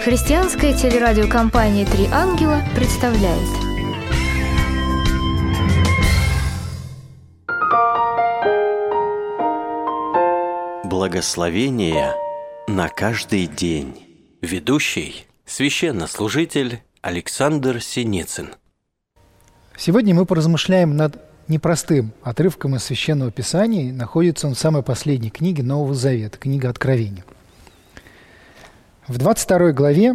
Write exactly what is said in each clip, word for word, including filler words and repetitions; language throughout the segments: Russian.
Христианская телерадиокомпания «Три ангела» представляет. Благословение на каждый день. Ведущий – священнослужитель Александр Синицын. Сегодня мы поразмышляем над непростым отрывком из Священного Писания. Находится он в самой последней книге Нового Завета, книга Откровения. В двадцать второй главе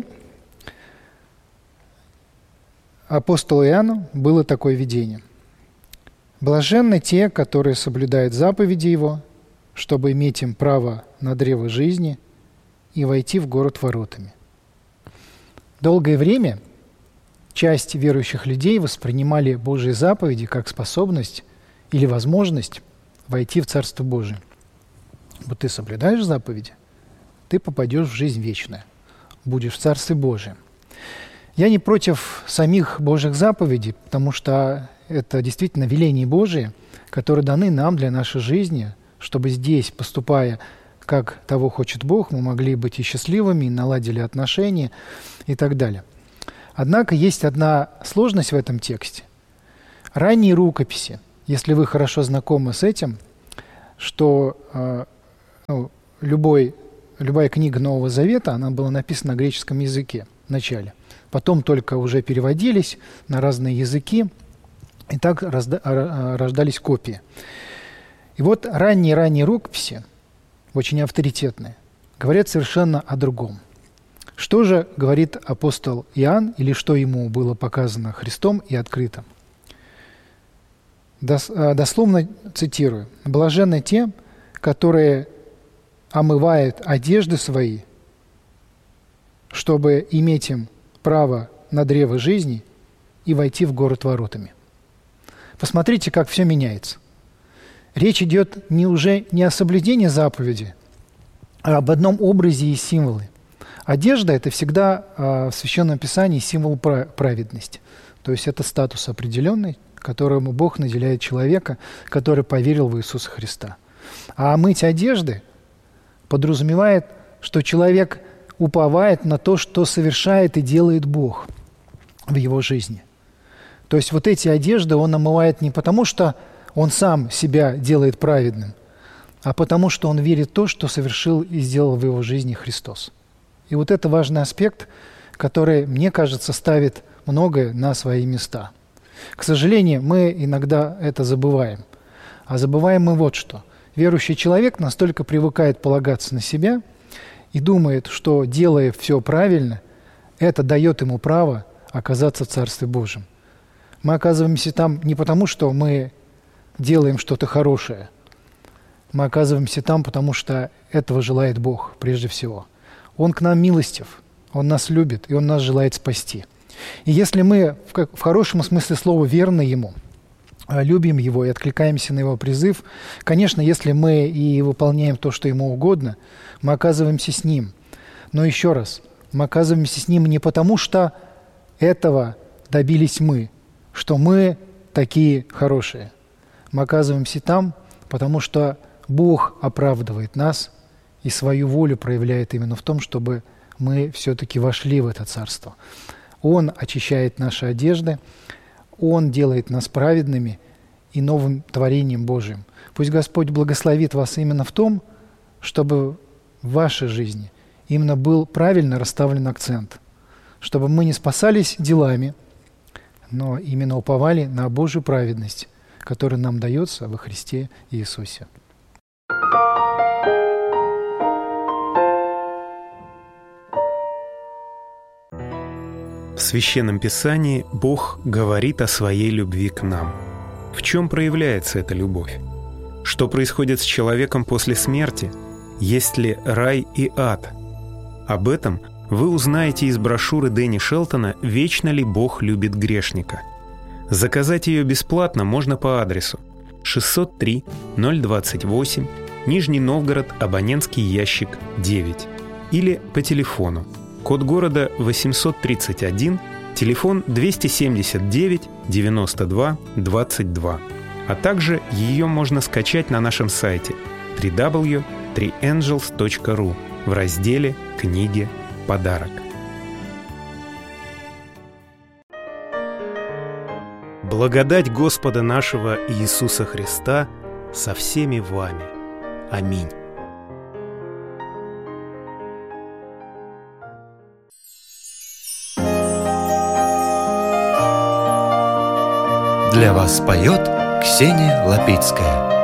апостолу Иоанну было такое видение. «Блаженны те, которые соблюдают заповеди Его, чтобы иметь им право на древо жизни и войти в город воротами». Долгое время часть верующих людей воспринимали Божьи заповеди как способность или возможность войти в Царство Божие. Вот ты соблюдаешь заповеди, ты попадешь в жизнь вечную, будешь в Царстве Божьем. Я не против самих Божьих заповедей, потому что это действительно веления Божии, которые даны нам для нашей жизни, чтобы здесь, поступая, как того хочет Бог, мы могли быть и счастливыми, и наладили отношения и так далее. Однако есть одна сложность в этом тексте. Ранние рукописи, если вы хорошо знакомы с этим, что э, ну, любой, любая книга Нового Завета, она была написана на греческом языке вначале. Потом только уже переводились на разные языки, и так разда, рождались копии. И вот ранние-ранние рукописи, очень авторитетные, говорят совершенно о другом. Что же говорит апостол Иоанн, или что ему было показано Христом и открыто? Дословно цитирую. «Блаженны те, которые омывают одежды свои, чтобы иметь им право на древо жизни и войти в город воротами». Посмотрите, как все меняется. Речь идет не уже не о соблюдении заповеди, а об одном образе и символе. Одежда – это всегда э, в Священном Писании символ праведности. То есть это статус определенный, которому Бог наделяет человека, который поверил в Иисуса Христа. А омыть одежды подразумевает, что человек уповает на то, что совершает и делает Бог в его жизни. То есть вот эти одежды он омывает не потому, что он сам себя делает праведным, а потому что он верит в то, что совершил и сделал в его жизни Христос. И вот это важный аспект, который, мне кажется, ставит многое на свои места. К сожалению, мы иногда это забываем. А забываем мы вот что. Верующий человек настолько привыкает полагаться на себя и думает, что, делая все правильно, это дает ему право оказаться в Царстве Божьем. Мы оказываемся там не потому, что мы делаем что-то хорошее. Мы оказываемся там, потому что этого желает Бог прежде всего. Он к нам милостив, Он нас любит, и Он нас желает спасти. И если мы в, в хорошем смысле слова верны Ему, любим Его и откликаемся на Его призыв, конечно, если мы и выполняем то, что Ему угодно, мы оказываемся с Ним. Но еще раз, мы оказываемся с Ним не потому, что этого добились мы, что мы такие хорошие. Мы оказываемся там, потому что Бог оправдывает нас и свою волю проявляет именно в том, чтобы мы все-таки вошли в это царство. Он очищает наши одежды, Он делает нас праведными и новым творением Божиим. Пусть Господь благословит вас именно в том, чтобы в вашей жизни именно был правильно расставлен акцент, чтобы мы не спасались делами, но именно уповали на Божью праведность, которая нам дается во Христе Иисусе. В Священном Писании Бог говорит о своей любви к нам. В чем проявляется эта любовь? Что происходит с человеком после смерти? Есть ли рай и ад? Об этом вы узнаете из брошюры Дэнни Шелтона «Вечно ли Бог любит грешника?». Заказать ее бесплатно можно по адресу шестьсот три ноль двадцать восемь, Нижний Новгород, абонентский ящик девять, или по телефону. Код города восемьсот тридцать один, телефон двести семьдесят девять девяносто два двадцать два. А также ее можно скачать на нашем сайте дабл ю дабл ю дабл ю точка три ангелс точка ру в разделе «Книги. Подарок». Благодать Господа нашего Иисуса Христа со всеми вами. Аминь. Для вас поет Ксения Лапицкая.